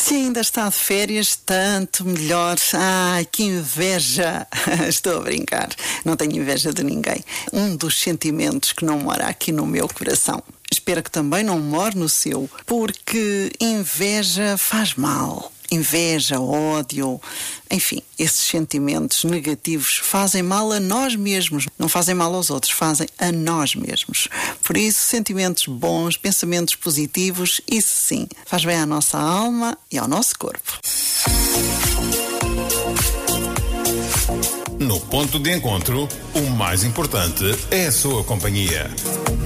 Se ainda está de férias, tanto melhor. Ai, que inveja! Estou a brincar. Não tenho inveja de ninguém. Um dos sentimentos que não mora aqui no meu coração. Espero que também não more no seu, porque inveja faz mal. Inveja, ódio, enfim, esses sentimentos negativos fazem mal a nós mesmos. Não fazem mal aos outros, fazem a nós mesmos. Por isso, sentimentos bons, pensamentos positivos, isso sim, faz bem à nossa alma e ao nosso corpo. No ponto de encontro, o mais importante é a sua companhia.